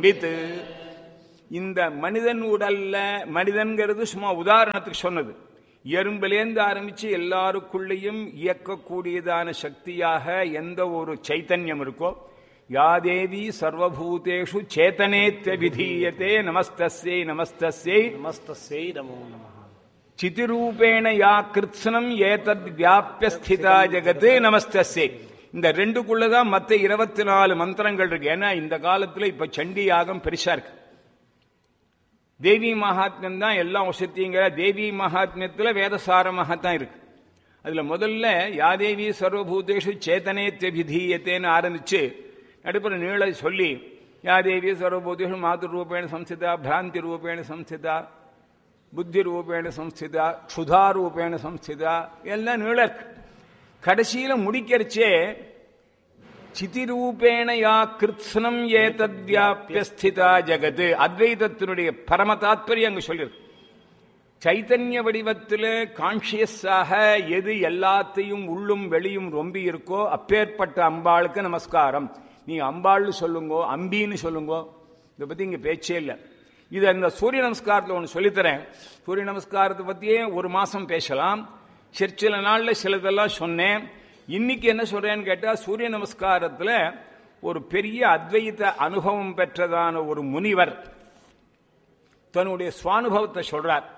சம்வித். இந்த மனிதன் உடல்ல, மனிதன்கிறது சும்மா உதாரணத்துக்கு சொன்னது, எறும்பிலேந்து ஆரம்பிச்சு எல்லாருக்குள்ளேயும் இயக்கக்கூடியதான சக்தியாக எந்த ஒரு சைத்தன்யம் இருக்கோ, யாதேவி சர்வபூதேஷு சேதனேத்ய விதீயதே நமஸ்தஸ்யை நமஸ்தஸ்யை நமஸ்தஸ்யை நமோ நமः. சிதிரூபேண யா கிருத்ஸ்னம் ஏதத் வியாப்ய ஸ்திதா ஜெகத் நமஸ்தஸ்யை. இந்த ரெண்டுக்குள்ளதான் மற்ற 24 மந்திரங்கள் இருக்கு. ஏன்னா இந்த காலத்துல இப்ப சண்டி யாகம் பெருசா இருக்கு. தேவி மகாத்மியம் தான் எல்லாம் வசதிங்கிற தேவி மகாத்மியத்துல வேதசாரமாக தான் இருக்கு. அதுல முதல்ல யாதேவி சர்வபூதேஷு சேதனேத்ய விதீயத்தேன்னு ஆரம்பிச்சு நடுப்புற நீள சொல்லி யாதேவி சர்வபூதேஷு மாதுர் ரூபேண சம்ஸ்திதா, பிராந்தி ரூபேண சம்ஸ்திதா, புத்தி ரூபேண சம்ஸ்திதா, க்ஷுதா ரூபேண சம்ஸ்திதா, எல்லாம் நீள இருக்கு. கடைசியில முடிக்கிறச்சே சிதிரூபேண யா கிருத்ஸ்னம் ஏதத் வியாப்ய ஸ்திதா ஜெகத், அத்வைதத்தினுடைய பரம தாத்பரியம் அங்கு சொல்லிருக்கு. சைத்தன்ய வடிவத்தில் கான்சியஸாக எது எல்லாத்தையும் உள்ளும் வெளியும் ரொம்பி இருக்கோ அப்பேற்பட்ட அம்பாளுக்கு நமஸ்காரம். நீ அம்பாள்னு சொல்லுங்கோ, அம்பின்னு சொல்லுங்கோ, இதை பத்தி இங்க பேச்சே இல்லை. இது அந்த சூரிய நமஸ்காரத்தில் ஒன்று சொல்லித்தரேன். சூரிய நமஸ்காரத்தை பத்தியே ஒரு மாசம் பேசலாம். சில நாள்ல சிலதெல்லாம் சொன்னேன். இன்னைக்கு என்ன சொல்றேன்னு கேட்டா, சூரிய நமஸ்காரத்துல ஒரு பெரிய அத்வைத அனுபவம் பெற்றதான ஒரு முனிவர் தன்னுடைய சுவானுபவத்தை சொல்றார்.